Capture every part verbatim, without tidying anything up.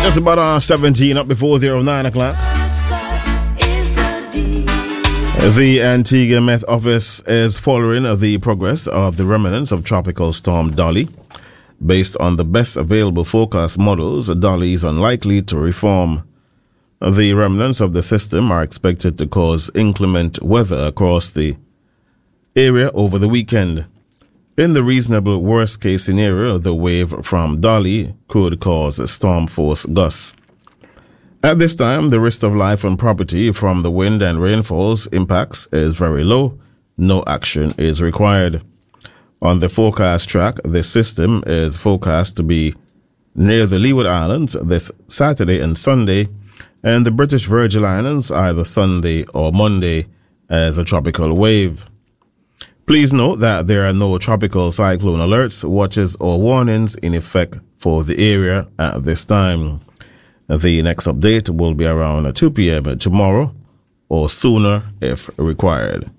Just about uh, seventeen up before zero nine o'clock. The Antigua Met Office is following the progress of the remnants of Tropical Storm Dolly. Based on the best available forecast models, Dolly is unlikely to reform. The remnants of the system are expected to cause inclement weather across the area over the weekend. In the reasonable worst-case scenario, the wave from Dolly could cause storm force gusts. At this time, the risk of life and property from the wind and rainfall's impacts is very low. No action is required. On the forecast track, the system is forecast to be near the Leeward Islands this Saturday and Sunday, and the British Virgin Islands either Sunday or Monday as a tropical wave. Please note that there are no tropical cyclone alerts, watches, or warnings in effect for the area at this time. The next update will be around two p.m. tomorrow or sooner if required.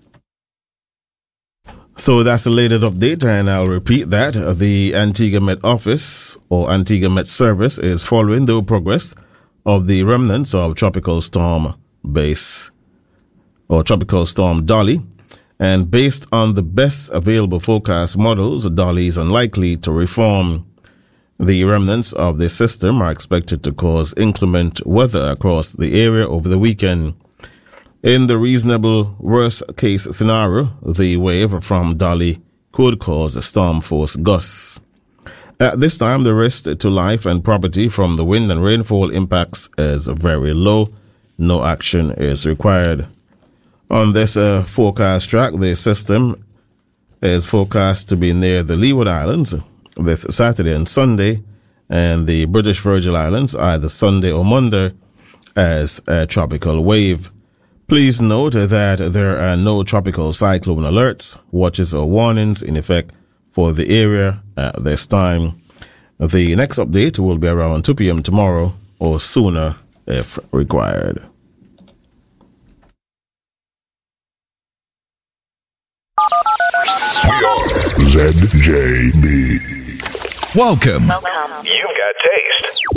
So that's the latest update, and I'll repeat that. The Antigua Met Office or Antigua Met Service is following the progress of the remnants of Tropical Storm Base or Tropical Storm Dolly. And based on the best available forecast models, Dolly is unlikely to reform. The remnants of the system are expected to cause inclement weather across the area over the weekend. In the reasonable worst-case scenario, the wave from Dolly could cause storm force gusts. At this time, the risk to life and property from the wind and rainfall impacts is very low. No action is required. On this uh, forecast track, the system is forecast to be near the Leeward Islands this Saturday and Sunday, and the British Virgin Islands either Sunday or Monday as a tropical wave. Please note that there are no tropical cyclone alerts, watches, or warnings in effect for the area at this time. The next update will be around two p.m. tomorrow or sooner if required. We are Z J B. Welcome. Welcome. You've got taste.